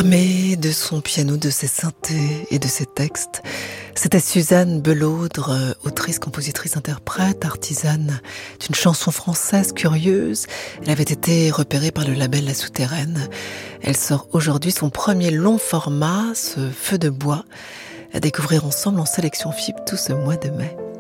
Armée de son piano, de ses synthés et de ses textes, c'était Suzanne Belaudre, autrice, compositrice, interprète, artisane d'une chanson française curieuse. Elle avait été repérée par le label La Souterraine. Elle sort aujourd'hui son premier long format, ce Feu de bois, à découvrir ensemble en sélection FIP tout ce mois de mai.